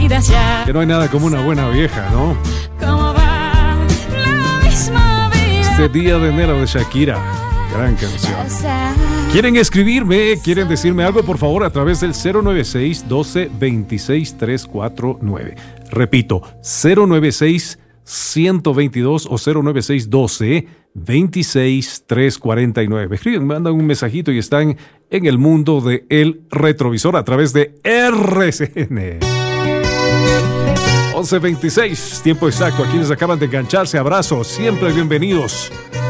vidas ya. Que no hay nada como una buena vieja, ¿no? ¿Cómo va la misma vida? Este día de enero de Shakira. Gran canción. ¿Quieren escribirme? ¿Quieren decirme algo? Por favor, a través del 096 12 26 349. Repito, 096 122 o 096 12 26 349. Escriben, mandan un mensajito y están en el mundo de El Retrovisor a través de RCN. 11:26, tiempo exacto. A quienes acaban de engancharse, abrazos, siempre bienvenidos.